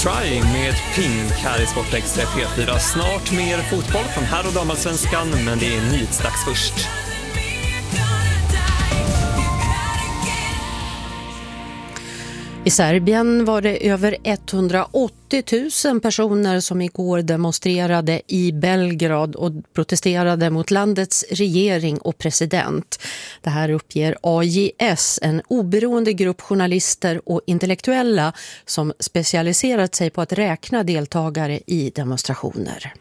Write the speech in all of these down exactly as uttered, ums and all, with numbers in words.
Try med Pink här i Sportextra P fyra. Snart mer fotboll från här och damallsvenskan, men det är nyhetsdags först. I Serbien var det över etthundraåttio tusen personer som igår demonstrerade i Belgrad och protesterade mot landets regering och president. Det här uppger A J S, en oberoende grupp journalister och intellektuella som specialiserat sig på att räkna deltagare i demonstrationer.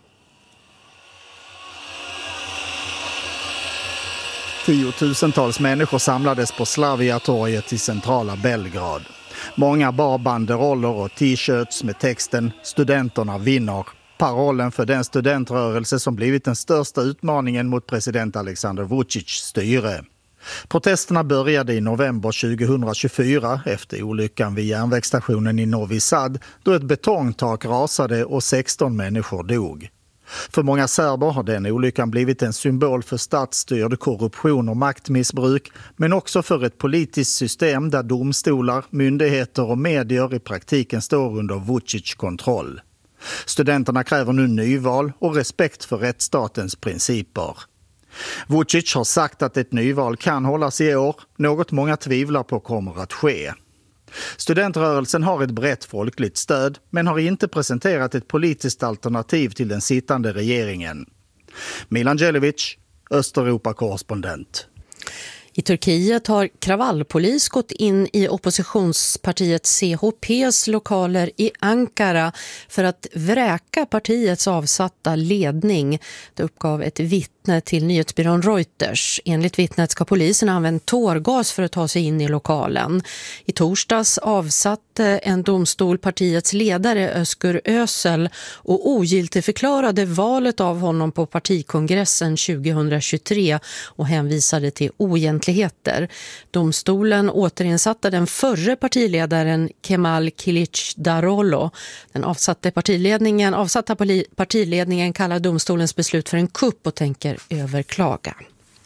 Tiotusentals människor samlades på Slavia-torget i centrala Belgrad. Många bar banderoller och t-shirts med texten "Studenterna vinner", parollen för den studentrörelse som blivit den största utmaningen mot president Aleksandar Vučić styre. Protesterna började i november tjugohundratjugofyra efter olyckan vid järnvägsstationen i Novi Sad, då ett betongtak rasade och sexton människor dog. För många serber har den olyckan blivit en symbol för statsstyrd korruption och maktmissbruk, men också för ett politiskt system där domstolar, myndigheter och medier i praktiken står under Vučić kontroll. Studenterna kräver nu nyval och respekt för rättsstatens principer. Vučić har sagt att ett nyval kan hållas i år, något många tvivlar på kommer att ske. Studentrörelsen har ett brett folkligt stöd, men har inte presenterat ett politiskt alternativ till den sittande regeringen. Milan Djelevic, Östeuropa-korrespondent. I Turkiet har kravallpolis gått in i oppositionspartiet C H P:s lokaler i Ankara för att vräka partiets avsatta ledning. Det uppgav ett vittne till nyhetsbyrån Reuters. Enligt vittnet ska polisen använt tårgas för att ta sig in i lokalen. I torsdags avsatte en domstol partiets ledare Özgür Özel och ogiltigförklarade valet av honom på partikongressen tjugohundratjugotre och hänvisade till oegentligheter. Domstolen återinsatte den förre partiledaren Kemal Kılıçdaroğlu. Den avsatte partiledningen, avsatta partiledningen kallar domstolens beslut för en kupp och tänker överklaga.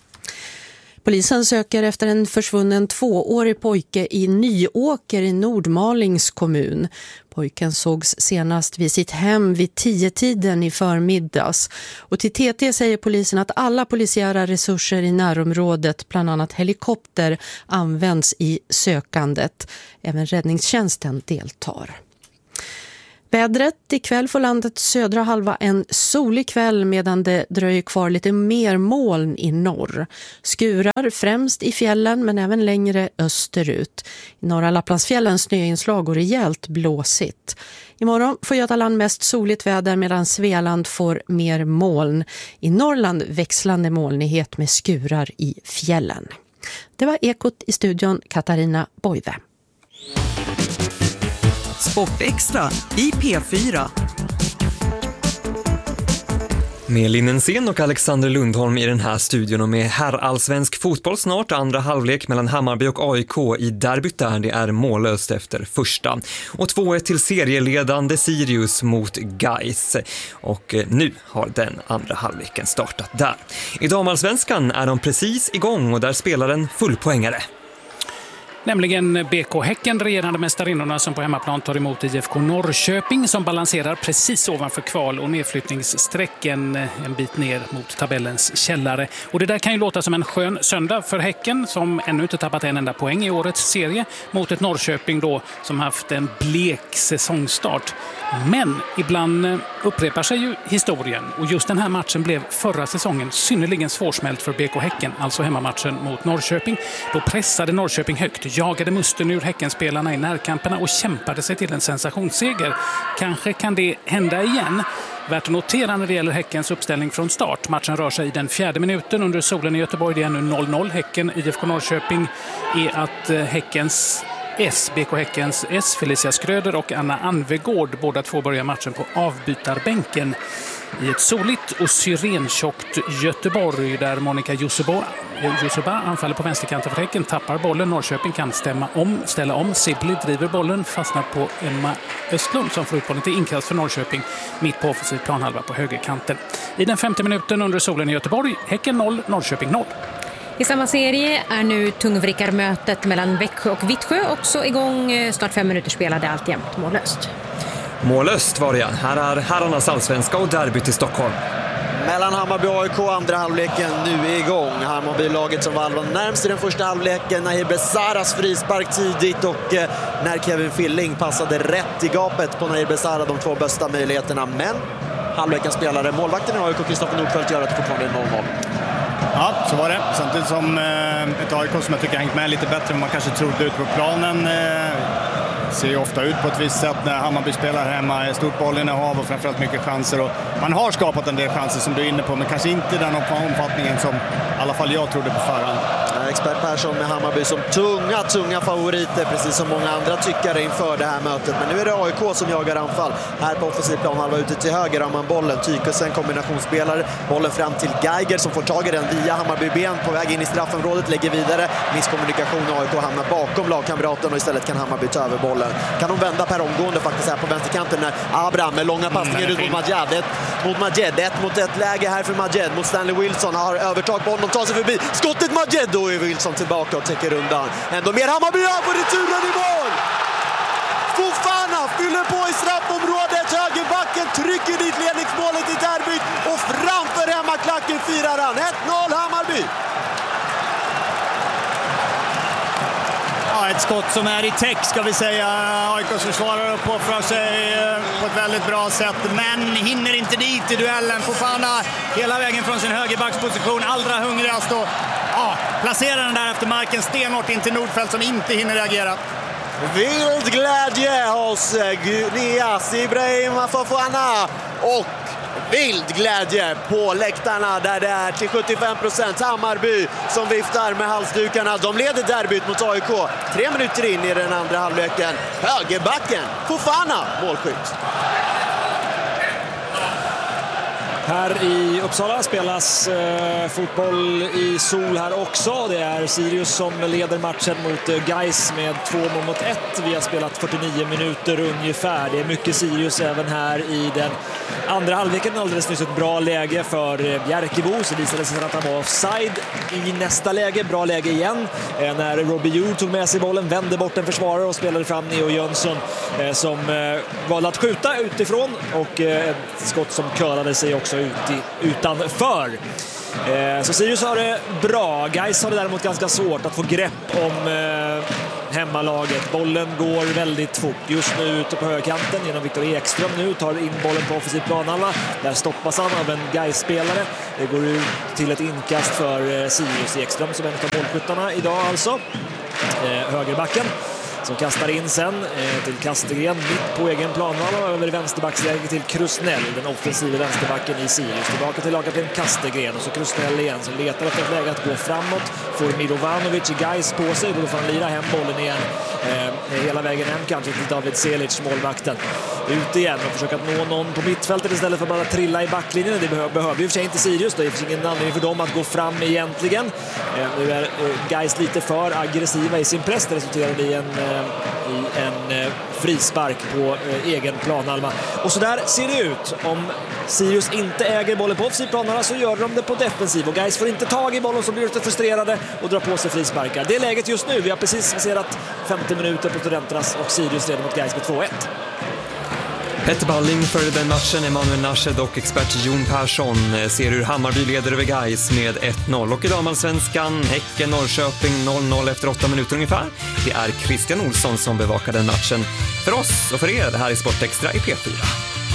Polisen söker efter en försvunnen tvåårig pojke i Nyåker i Nordmalings kommun. Pojken sågs senast vid sitt hem vid tio-tiden i förmiddags. Och till T T säger polisen att alla polisiära resurser i närområdet, bland annat helikopter, används i sökandet. Även räddningstjänsten deltar. Vädret: ikväll får landets södra halva en solig kväll medan det dröjer kvar lite mer moln i norr. Skurar främst i fjällen men även längre österut. I norra Lapplandsfjällen snöinslag och rejält blåsigt. Imorgon får Götaland mest soligt väder medan Svealand får mer moln. I Norrland växlande molnighet med skurar i fjällen. Det var Ekot i studion, Katarina Boive. Sportextra i P fyra. Med Linnensén och Alexander Lundholm i den här studion och med herrallsvensk fotboll snart. Andra halvlek mellan Hammarby och A I K i derbyt där det är mållöst efter första. Och två ett till serieledande Sirius mot Gais. Och nu har den andra halvleken startat där. I damallsvenskan är de precis igång och där spelar en fullpoängare. Nämligen B K Häcken, regerande mästarinnorna, som på hemmaplan tar emot I F K Norrköping som balanserar precis ovanför kval- och nedflyttningssträcken en bit ner mot tabellens källare. Och det där kan ju låta som en skön söndag för Häcken som ännu inte tappat en enda poäng i årets serie mot ett Norrköping då som haft en blek säsongstart. Men ibland upprepar sig ju historien och just den här matchen blev förra säsongen synnerligen svårsmält för B K Häcken, alltså hemmamatchen mot Norrköping. Då pressade Norrköping högt, jagade musten ur Häckenspelarna i närkamperna och kämpade sig till en sensationsseger. Kanske kan det hända igen. Värt att notera när det gäller Häckens uppställning från start. Matchen rör sig i den fjärde minuten under solen i Göteborg. Det är nu noll noll. Häcken, I F K Norrköping är att Häckens S, B K Häckens S, Felicia Skröder och Anna Anvegård, båda två börjar matchen på avbytarbänken i ett soligt och syrentjockt Göteborg där Monica Juseba, Juseba anfaller på vänsterkanten för Häcken, tappar bollen. Norrköping kan stämma om, ställa om. Sibley driver bollen, fastnar på Emma Östlund som får ut bollen till inkast för Norrköping mitt på offensiv planhalva på högerkanten. I den femte minuten under solen i Göteborg, Häcken noll, Norrköping noll. I samma serie är nu tungvrickarmötet mellan Växjö och Vittsjö också igång. Snart fem minuter spelade alltjämt mållöst. Mål öst var det igen. Här är herrarnas allsvenska och derbyt i Stockholm. Mellan Hammarby och A I K, andra halvleken nu är igång. Hammarby-laget som var närmst i den första halvleken. Nahir Besaras frispark tidigt och eh, när Kevin Filling passade rätt i gapet på Nahir Besara, de två bästa möjligheterna. Men halvlekens spelare, målvakten i A I K, Kristoffer Nordfeldt, gör att det fortfarande är noll noll. Ja, så var det. Samtidigt som eh, ett A I K som jag tycker har hängt med lite bättre än man kanske trodde ut på planen. Eh, ser ju ofta ut på ett visst sätt när Hammarby spelar hemma. Stort bollinnehav och framförallt mycket chanser. Och man har skapat en del chanser som du är inne på, men kanske inte den omfattningen som i alla fall jag trodde på förhand. Expert Persson med Hammarby som tunga, tunga favoriter, precis som många andra tyckare inför det här mötet. Men nu är det A I K som jagar anfall. Här på offensiv plan, halva ute till höger har man bollen. Tykusen, kombinationsspelare. Bollen fram till Geiger som får tag i den via Hammarby-ben på väg in i straffområdet. Lägger vidare. Misskommunikation, A I K hamnar bakom lagkamraten och istället kan Hammarby ta över bollen. Kan de vända per omgående faktiskt här på vänsterkanten när Abraham med långa passningar mm, ut mot Majed. Mot Majed, ett mot ett läge här för Majed mot Stanley Wilson. Har övertag på honom, tar sig förbi. Skottet Majed, då är Wilson tillbaka och täcker undan. Ändå mer Hammarby på returen i mål! Fofana fyller på i straffområdet. Högerbacken trycker dit ledningsmålet i derbyt och framför hemmaklacken firar han. ett noll Hammarby! Ja, ett skott som är i text ska vi säga. A I K:s försvarare uppoffrar sig på ett väldigt bra sätt, men hinner inte dit i duellen. Fofana hela vägen från sin högerbacksposition, allra hungrigast och ja, placerar den där efter marken stenhårt in till Nordfeldt som inte hinner reagera. Vild glädje hos Nias Ibrahim Fofana och vild glädje på läktarna där det är till sjuttiofem procent Hammarby som viftar med halsdukarna. De leder derbyt mot A I K. Tre minuter in i den andra halvleken. Högerbacken, Fofana, målskytt. Här i Uppsala spelas eh, fotboll i sol här också. Det är Sirius som leder matchen mot Gais med två mål mot ett. Vi har spelat fyrtionio minuter ungefär. Det är mycket Sirius även här i den andra halvleken. Alldeles nyss ett bra läge för Bjärkebo. Så visade det sig att han var offside i nästa läge. Bra läge igen. Eh, när Robbie Jú tog med sig bollen, vände bort en försvarare och spelade fram Neo Jönsson eh, som eh, valde att skjuta utifrån. Och eh, ett skott som körade sig också ut i, utanför. Eh, så Sirius har det bra. Gais har det däremot ganska svårt att få grepp om eh, hemmalaget. Bollen går väldigt fort. Just nu ute på högerkanten genom Viktor Ekström nu. Tar in bollen på offensiv planhalva. Där stoppas han av en Gais-spelare. Det går ut till ett inkast för eh, Sirius. Ekström som är en av målskyttarna idag alltså. Eh, högerbacken. Som kastar in sen eh, till Kastegren mitt på egen planhalva över vänsterbacksläge till Krusnell, den offensiva vänsterbacken i Sirius. Tillbaka till lagkapten Kastegren och så Krusnell igen som letar efter ett läge att gå framåt. Får Milovanovic i Gais på sig, då får han lira hem bollen igen eh, hela vägen hem kanske till David Selic, målvakten. Ut igen och försöka nå någon på mittfältet istället för att bara trilla i backlinjen. Det behöver, behöver ju för sig inte Sirius, då. Det finns ingen anledning för dem att gå fram egentligen. Eh, nu är eh, Gais lite för aggressiva i sin press. Det resulterar i en eh, i en eh, frispark på eh, egen planhalva. Och så där ser det ut. Om Sirius inte äger bollen på offensiv planhalva så gör de det på defensiv. Och Gais får inte tag i bollen, så blir lite frustrerade och drar på sig frisparkar. Det är läget just nu. Vi har precis passerat femtio minuter på Studenternas och Sirius leder mot Gais med två ett. Petter Balling följde den matchen. Emanuel Narshed och expert Jon Persson ser hur Hammarby leder över Gais med ett noll. Och i damallsvenskan Häcken Norrköping noll noll efter åtta minuter ungefär. Det är Christian Olsson som bevakar den matchen för oss och för er här i Sport Extra i P fyra.